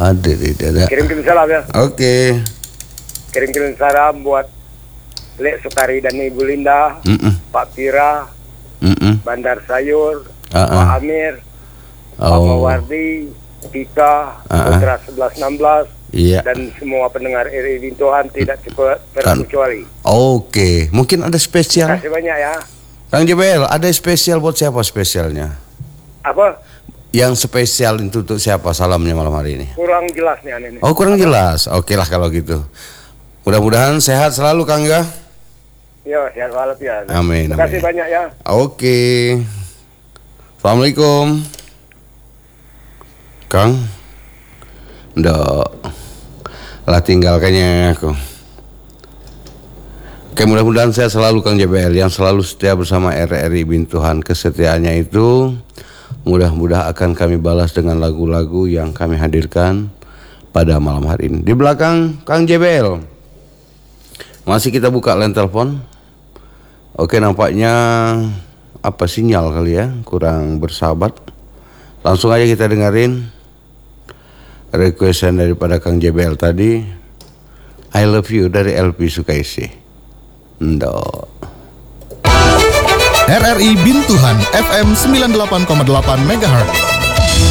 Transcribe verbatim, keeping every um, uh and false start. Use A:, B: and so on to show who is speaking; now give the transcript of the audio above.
A: Ada, ada.
B: Kirim-kirim salam ya.
A: Oke.
B: Kirim-kirim salam buat Lek Sukari dan Ibu Linda,
A: Mm-mm.
B: Pak Pira,
A: Mm-mm.
B: Bandar Sayur,
A: Uh-uh.
B: Pak Amir, Pak
A: Oh.
B: Mawardi, Tika,
A: Uh-uh.
B: Putra sebelas enam belas,
A: Iya.
B: dan semua pendengar R I Bintuhan tidak cepat terkecuali.
A: Oke, mungkin ada
B: Terima
A: spesial.
B: kasih banyak ya.
A: Kang Jebel, ada spesial buat siapa spesialnya?
B: Apa?
A: Yang spesial itu untuk siapa salamnya malam hari ini?
B: Kurang jelas nih aneh.
A: Oh, kurang jelas. Oke lah kalau gitu. Mudah-mudahan sehat selalu Kang ya.
B: Ya, sehat walafiat ya.
A: Amin,
B: Terima kasih
A: amin.
B: banyak ya.
A: Oke. Assalamualaikum. Kang. Ndak. Lah tinggalkannya aku. Oke, mudah-mudahan saya selalu Kang J B L yang selalu setia bersama R R I Bintuhan. Kesetiaannya itu mudah-mudahan akan kami balas dengan lagu-lagu yang kami hadirkan pada malam hari ini. Di belakang Kang J B L. Masih kita buka line telepon. Oke, nampaknya apa sinyal kali ya, kurang bersahabat. Langsung aja kita dengerin requestan daripada Kang J B L tadi. I Love You dari L P Sukaisi. Ndo.
C: R R I Bintuhan F M sembilan puluh delapan koma delapan megahertz.